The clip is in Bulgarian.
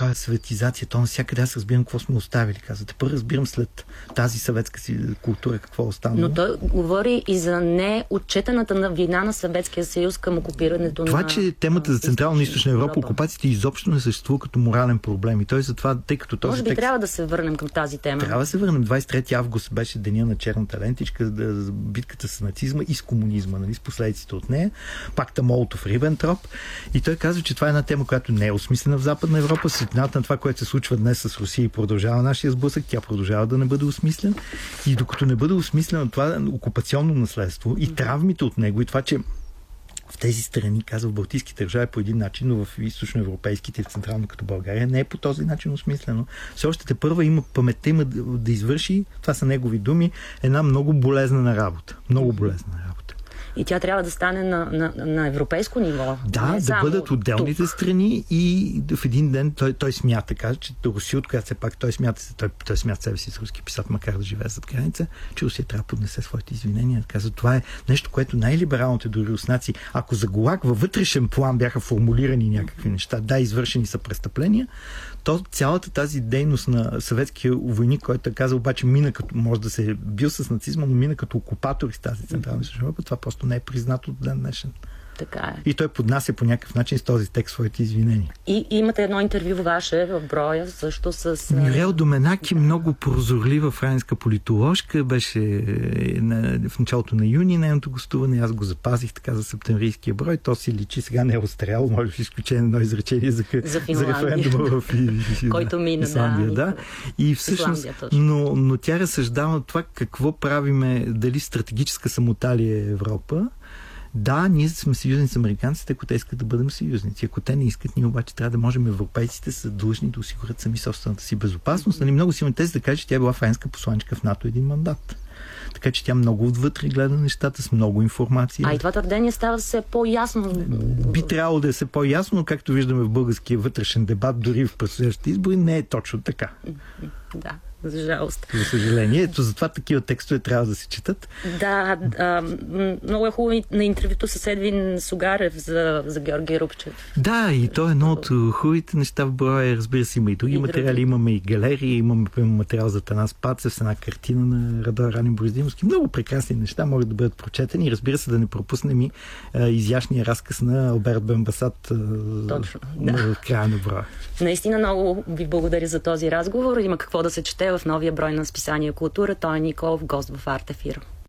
такава съветизация. То навсякъде аз разбирам какво сме оставили. Казвате, първо разбирам след тази съветска си култура какво остана. Но той говори и за неотчетената вина на Съветския съюз към окупирането това, на... че темата за Централна и Източна Европа, окупацията изобщо не съществува като морален проблем. И той затова, тъй като този Може би трябва да се върнем към тази тема. Трябва да се върнем. 23 август беше деня на черната лентичка, битката с нацизма и с комунизма, нали, с последиците от нея. Пакта Молотов-Рибентроп. И той казва, че това е една тема, която не е осмислена в Западна Европа. Светлината на това, което се случва днес с Русия и продължава нашия сблъсък, тя продължава да не бъде осмислен. И докато не бъде осмислено това окупационно наследство и травмите от него и това, че в тези страни, казва, в балтийските държави по един начин, но в източноевропейските и в централно като България не е по този начин осмислено. Все още те първа има паметта има да извърши, това са негови думи, една много болезнена работа. Много болезнена работа. И тя трябва да стане на европейско ниво. Да, да бъдат отделните страни и в един ден той смята, каза, че Русия, от която все пак той смята себе си с руски писател, макар да живее зад граница, че Русия трябва да поднесе своите извинения. Каза, това е нещо, което най-либералните дори руснаци, ако за ГУЛАГ във вътрешен план бяха формулирани някакви неща, да, извършени са престъпления, то цялата тази дейност на съветския войник, който е казал, обаче мина като, може да се е бил с нацизма, но мина като окупатор с тази Централна Европа, това просто не е признато от ден днешен. Така е. И той поднася по някакъв начин с този текст своите извинения. И имате едно интервю ваше в Броя, също с... Мюрел Доменак е много прозорлива френска политоложка. Беше в началото на юни нейното гостуване. Аз го запазих така за септемврийския брой. То си личи, сега не е острял, може би изключение едно изречение за референдума в който мина, Исландия. Да. И всъщност, но тя разсъждава това какво правиме, дали стратегическа самота ли е Европа. Да, ние сме съюзници с американците, ако те искат да бъдем съюзници. Ако те не искат, ние обаче трябва да можем, европейците са длъжни да осигурят сами собствената си безопасност. Нали, много си има тези да кажа, че тя е била френска посланичка в НАТО един мандат. Така че тя много отвътре гледа нещата с много информация. И това твърдение става все по-ясно. Би трябвало да е все по-ясно, но както виждаме в българския вътрешен дебат, дори в предстоящите избори, не е точно така. Да. За жалост. За съжаление. Ето затова такива текстове трябва да се четат. Да, много е хубаво на интервюто с Едвин Сугарев за Георги Рупчев. Да, и то е едно от хубавите неща в Броя. Разбира се, има и други материали. Имаме и галерии, имаме материал за Танас Пацев с една картина на Радой Рани Борисдимовски. Много прекрасни неща могат да бъдат прочетени. И разбира се, да не пропуснем и изящния разказ на Алберт Бенбасат в края на Броя. Наистина много ви благодаря за този разговор. Има какво да се чете в новия брой на списание Култура. Той е Николов, гост в Арт Ефир.